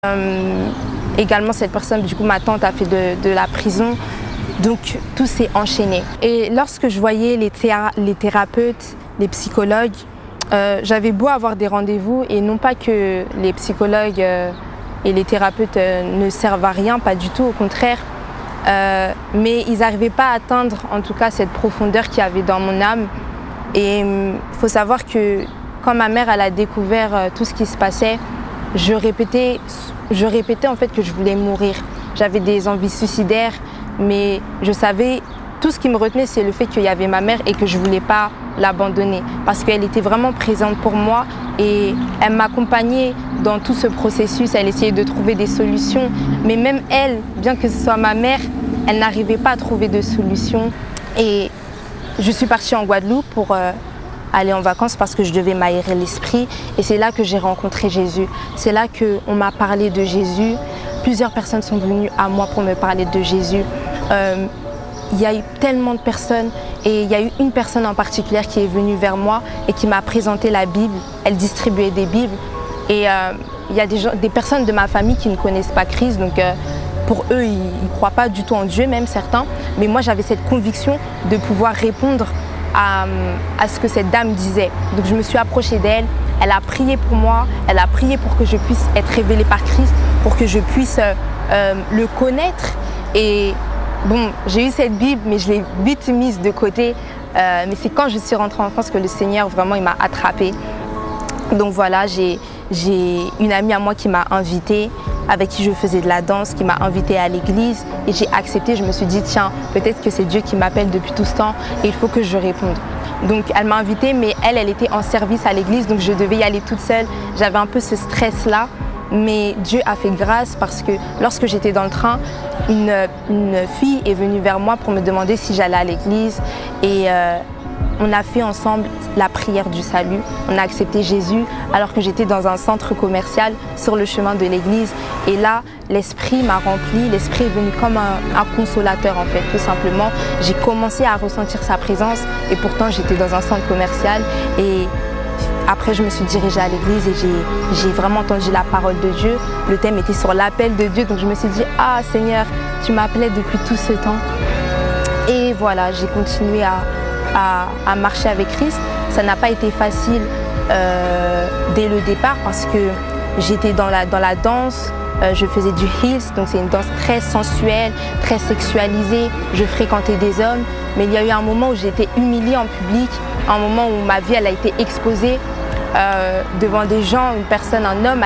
Également, cette personne, du coup, ma tante a fait de la prison. Donc, tout s'est enchaîné. Et lorsque je voyais les thérapeutes, les psychologues, j'avais beau avoir des rendez-vous et non pas que les psychologues et les thérapeutes ne servent à rien, pas du tout, au contraire. Mais ils n'arrivaient pas à atteindre, en tout cas, cette profondeur qu'il y avait dans mon âme. Et il faut savoir que quand ma mère elle a découvert tout ce qui se passait, je répétais en fait que je voulais mourir. J'avais des envies suicidaires, mais je savais, tout ce qui me retenait, c'est le fait qu'il y avait ma mère et que je ne voulais pas l'abandonner. Parce qu'elle était vraiment présente pour moi et elle m'accompagnait dans tout ce processus. Elle essayait de trouver des solutions. Mais même elle, bien que ce soit ma mère, elle n'arrivait pas à trouver de solution. Et je suis partie en Guadeloupe pour aller en vacances parce que je devais m'aérer l'esprit. Et c'est là que j'ai rencontré Jésus. C'est là qu'on m'a parlé de Jésus. Plusieurs personnes sont venues à moi pour me parler de Jésus. Il y a eu tellement de personnes et il y a eu une personne en particulier qui est venue vers moi et qui m'a présenté la Bible. Elle distribuait des Bibles. Et il y a des personnes de ma famille qui ne connaissent pas Christ. Donc pour eux, ils ne croient pas du tout en Dieu, même certains. Mais moi, j'avais cette conviction de pouvoir répondre à ce que cette dame disait. Donc je me suis approchée d'elle, elle a prié pour moi, elle a prié pour que je puisse être révélée par Christ, pour que je puisse le connaître. Et bon, j'ai eu cette Bible, mais je l'ai vite mise de côté. Mais c'est quand je suis rentrée en France que le Seigneur, vraiment, il m'a attrapée. Donc voilà, j'ai une amie à moi qui m'a invitée, avec qui je faisais de la danse, qui m'a invitée à l'église et j'ai accepté. Je me suis dit, tiens, peut-être que c'est Dieu qui m'appelle depuis tout ce temps et il faut que je réponde. Donc elle m'a invitée, mais elle était en service à l'église, donc je devais y aller toute seule. J'avais un peu ce stress-là, mais Dieu a fait grâce parce que lorsque j'étais dans le train, une fille est venue vers moi pour me demander si j'allais à l'église et on a fait ensemble la prière du salut. On a accepté Jésus alors que j'étais dans un centre commercial sur le chemin de l'église. Et là, l'Esprit m'a rempli. L'Esprit est venu comme un consolateur en fait, tout simplement. J'ai commencé à ressentir sa présence et pourtant j'étais dans un centre commercial. Et après, je me suis dirigée à l'église et j'ai vraiment entendu la parole de Dieu. Le thème était sur l'appel de Dieu. Donc je me suis dit, ah Seigneur, tu m'appelais depuis tout ce temps. Et voilà, j'ai continué à marcher avec Christ. Ça n'a pas été facile dès le départ parce que j'étais dans la danse, je faisais du heels, donc c'est une danse très sensuelle, très sexualisée. Je fréquentais des hommes, mais il y a eu un moment où j'ai été humiliée en public, un moment où ma vie elle a été exposée devant des gens. Une personne, un homme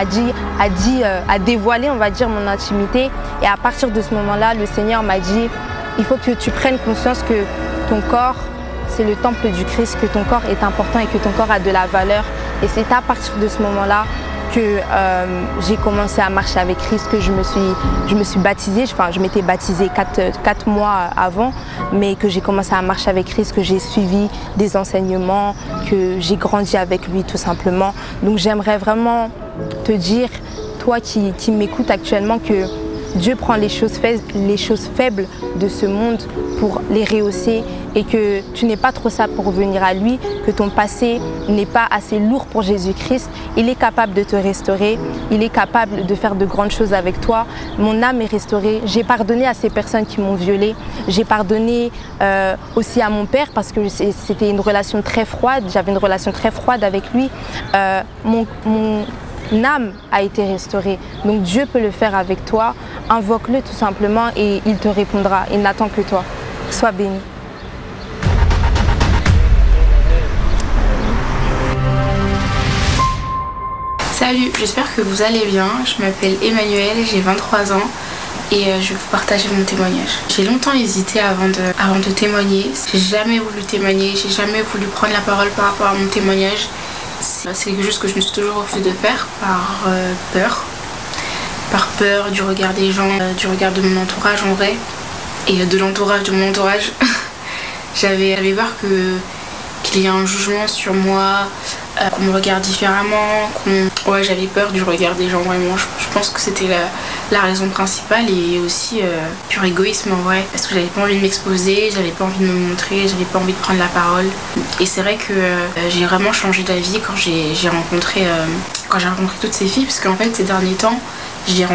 a dévoilé, on va dire, mon intimité. Et à partir de ce moment-là, le Seigneur m'a dit, il faut que tu prennes conscience que ton corps, c'est le temple du Christ, que ton corps est important et que ton corps a de la valeur. Et c'est à partir de ce moment-là que j'ai commencé à marcher avec Christ, que je me suis baptisée. Enfin, je m'étais baptisée 4 mois avant, mais que j'ai commencé à marcher avec Christ, que j'ai suivi des enseignements, que j'ai grandi avec lui tout simplement. Donc j'aimerais vraiment te dire, toi qui m'écoutes actuellement, que Dieu prend les choses faibles de ce monde pour les rehausser et que tu n'es pas trop ça pour venir à lui, que ton passé n'est pas assez lourd pour Jésus-Christ. Il est capable de te restaurer, il est capable de faire de grandes choses avec toi. Mon âme est restaurée, j'ai pardonné à ces personnes qui m'ont violée, j'ai pardonné aussi à mon père parce que c'était une relation très froide, j'avais une relation très froide avec lui. Mon âme a été restaurée, donc Dieu peut le faire avec toi. Invoque-le tout simplement et il te répondra. Il n'attend que toi. Sois béni. Salut, j'espère que vous allez bien. Je m'appelle Emmanuelle, j'ai 23 ans et je vais vous partager mon témoignage. J'ai longtemps hésité avant de témoigner. J'ai jamais voulu témoigner, j'ai jamais voulu prendre la parole par rapport à mon témoignage. C'est quelque chose que je me suis toujours refusé de faire par peur. Par peur du regard des gens, du regard de mon entourage en vrai, et de l'entourage de mon entourage. J'avais peur qu'il y ait un jugement sur moi, qu'on me regarde différemment, j'avais peur du regard des gens vraiment. Je pense que c'était la raison principale et aussi pur égoïsme en vrai, parce que j'avais pas envie de m'exposer, j'avais pas envie de me montrer, j'avais pas envie de prendre la parole. Et c'est vrai que j'ai vraiment changé d'avis quand j'ai rencontré toutes ces filles, parce qu'en fait ces derniers temps, J'ai